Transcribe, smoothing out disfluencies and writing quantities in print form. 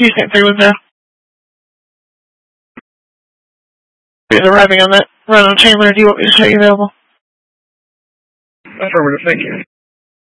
St. 3 was there. Is arriving on that run on Chandler. Do you want me to show you available? Affirmative, thank you.